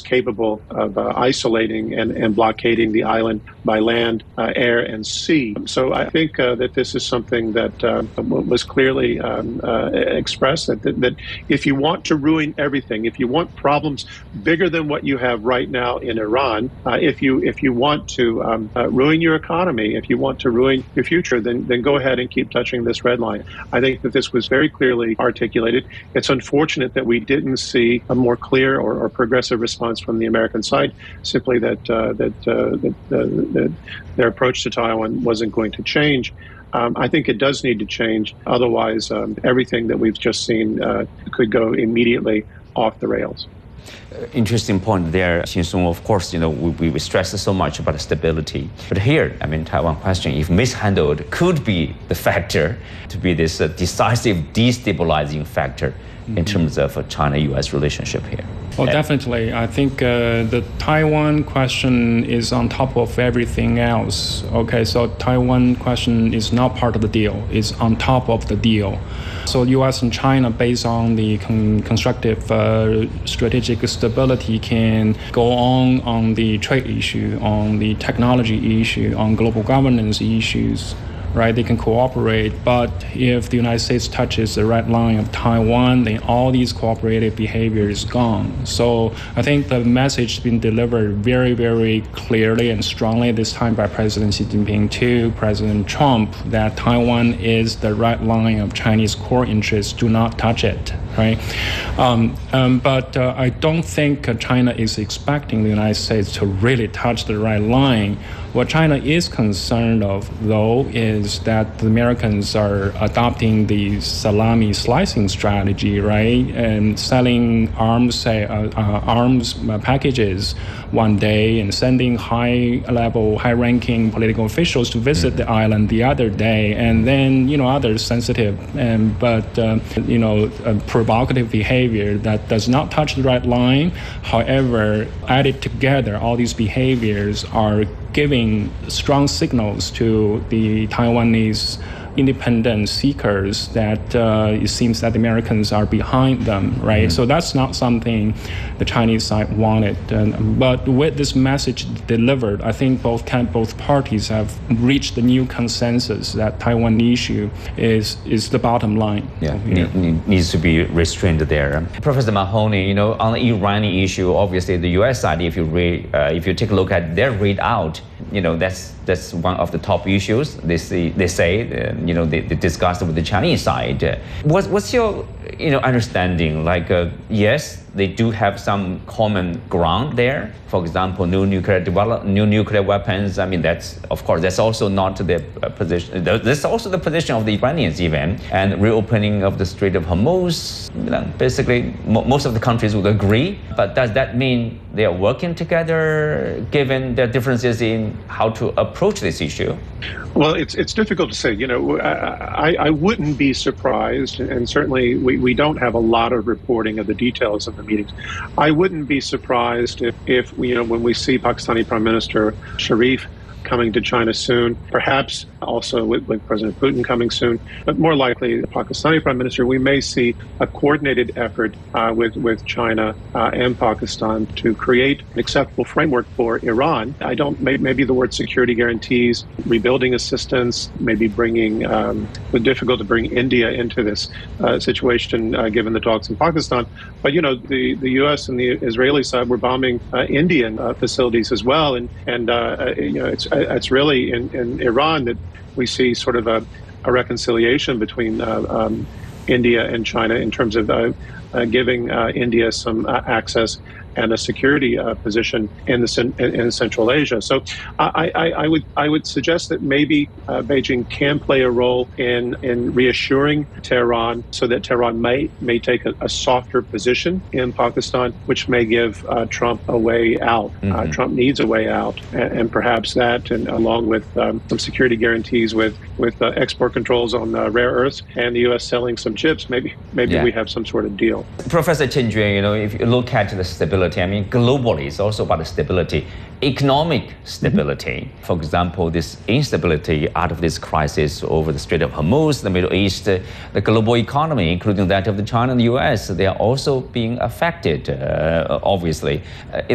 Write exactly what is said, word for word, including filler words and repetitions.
capable of uh, isolating and, and blockading the island by land, uh, air, and sea. So I think uh, that this is something that uh, was clearly um, uh, expressed, that, that, that if you want to ruin everything, if you want problems bigger than what you have right now in Iran, uh, if you if you want to um, uh, ruin your economy, if you want to ruin your future, then, then go ahead and keep touching this red line. I think that this was very clearly articulated. It's unfortunate that we didn't see a more clear or, or progressive response from the American side, simply that, uh, that, uh, that, uh, that their approach to Taiwan wasn't going to change. Um, I think it does need to change. Otherwise, um, everything that we've just seen uh, could go immediately off the rails. Uh, interesting point there, Xin-Song. Of course, you know, we, we stress so much about stability. But here, I mean, Taiwan question, if mishandled, could be the factor to be this uh, decisive destabilizing factor mm-hmm. in terms of a China-U S relationship here. Well, definitely. I think uh, the Taiwan question is on top of everything else. Okay, so Taiwan question is not part of the deal. It's on top of the deal. So U S and China, based on the con- constructive uh, strategic stability, can go on on the trade issue, on the technology issue, on global governance issues. Right, they can cooperate, but if the United States touches the red line of Taiwan, then all these cooperative behavior is gone. So I think the message has been delivered very, very clearly and strongly this time by President Xi Jinping to President Trump that Taiwan is the red line of Chinese core interests. Do not touch it, right? Um, um, but uh, I don't think uh, China is expecting the United States to really touch the red line. What China is concerned of, though, is that the Americans are adopting the salami slicing strategy, right, and selling arms, say, uh, uh, arms packages one day and sending high-level, high-ranking political officials to visit mm-hmm. the island the other day, and then, you know, other sensitive and but uh, you know uh, provocative behavior that does not touch the red line. However, added together, all these behaviors are giving strong signals to the Taiwanese independent seekers that uh, it seems that the Americans are behind them, right? Mm-hmm. So that's not something the Chinese side wanted. And, but with this message delivered, I think both can, both parties have reached the new consensus that Taiwan issue is is the bottom line. Yeah, need, need, needs to be restrained there. Professor Mahoney, you know, on the Iranian issue, obviously the U S side, if you read, uh, if you take a look at their readout, you know, that's that's one of the top issues. They say, they say, uh, you know, they, they discussed with the Chinese side. Uh, what's what's your, you know, understanding? Like, uh, yes, they do have some common ground there. For example, new nuclear develop, new nuclear weapons. I mean, that's of course that's also not the uh, position. That's also the position of the Iranians even. And reopening of the Strait of Hormuz. You know, basically, mo- most of the countries would agree. But does that mean they are working together, given their differences in how to approach this issue? Well, it's it's difficult to say. You know, I, I wouldn't be surprised, and certainly we, we don't have a lot of reporting of the details of the meetings. I wouldn't be surprised if, if you know, when we see Pakistani Prime Minister Sharif coming to China soon, perhaps also with, with President Putin coming soon, but more likely the Pakistani Prime Minister, we may see a coordinated effort uh, with, with China uh, and Pakistan to create an acceptable framework for Iran. I don't, may, maybe the word security guarantees, rebuilding assistance, maybe bringing, um, it's difficult to bring India into this uh, situation uh, given the talks in Pakistan. But, you know, the, the U S and the Israeli side were bombing uh, Indian uh, facilities as well. And, and uh, you know, it's It's really in, in Iran that we see sort of a, a reconciliation between uh, um, India and China in terms of uh, uh, giving uh, India some uh, access and a security uh, position in the in, in Central Asia. So I, I, I would I would suggest that maybe uh, Beijing can play a role in in reassuring Tehran, so that Tehran may may take a, a softer position in Pakistan, which may give uh, Trump a way out. Mm-hmm. Uh, Trump needs a way out, and, and perhaps that, and along with um, some security guarantees with with uh, export controls on uh, rare earths and the U S selling some chips, maybe maybe yeah. we have some sort of deal. Professor Chen Jue, you know, if you look at the stability, I mean, globally, it's also about the stability, economic stability. Mm-hmm. For example, this instability out of this crisis over the Strait of Hormuz, the Middle East, uh, the global economy, including that of the China and the U S, they are also being affected, uh, obviously. Uh,